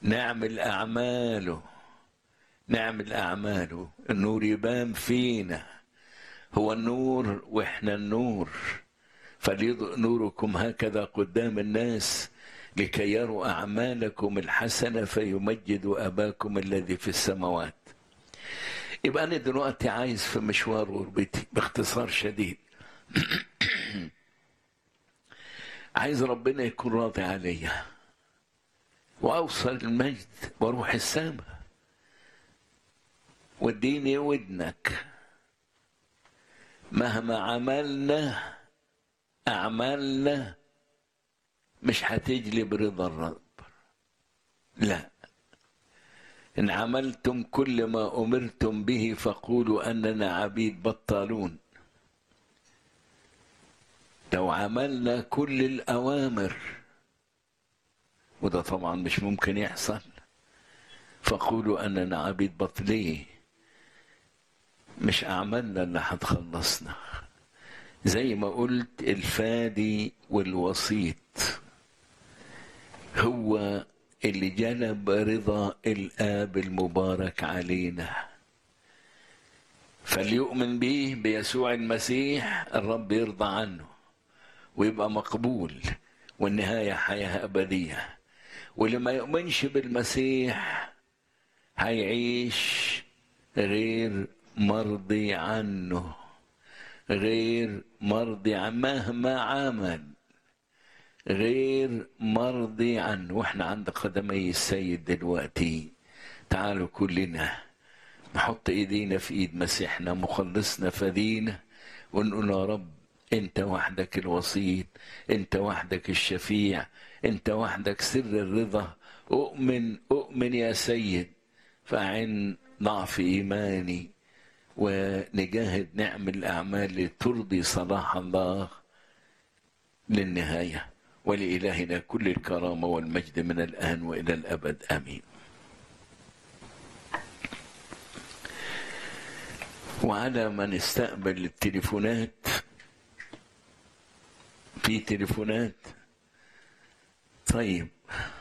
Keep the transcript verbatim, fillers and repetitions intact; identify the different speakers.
Speaker 1: نعمل أعماله نعمل أعماله النور يبان فينا. هو النور وإحنا النور. فليضئ نوركم هكذا قدام الناس لكي يروا أعمالكم الحسنة فيمجدوا أباكم الذي في السماوات. يبقى أنا دلوقتي عايز في مشوار غربتي باختصار شديد عايز ربنا يكون راضي عليا وأوصل المجد وأروح السماء. واديني ودنك. مهما عملنا أعمالنا مش هتجلب رضا الرب. لا، إن عملتم كل ما أمرتم به فقولوا أننا عبيد بطالون. لو عملنا كل الأوامر، وده طبعا مش ممكن يحصل، فقولوا أننا عبيد بطلين. مش أعمالنا اللي هتخلصنا. زي ما قلت الفادي والوسيط هو اللي جلب رضا الآب المبارك علينا. فليؤمن به بيسوع المسيح الرب يرضى عنه ويبقى مقبول، والنهاية حياة أبدية. واللي ما يؤمنش بالمسيح هيعيش غير مرضي عنه، غير مرضي عنه مهما عمل، غير مرضي عنه. واحنا عند قدمي السيد دلوقتي. تعالوا كلنا نحط ايدينا في ايد مسيحنا مخلصنا فدينا ونقول يا رب انت وحدك الوسيط، انت وحدك الشفيع، انت وحدك سر الرضا. اؤمن اؤمن يا سيد، فاعن ضعف ايماني ونجاهد نعمل اعمال ترضي صلاح الله للنهايه. ولإلهنا كل الكرامه والمجد من الان والى الابد امين. وعلى ما نستقبل التليفونات، في تليفونات؟ طيب.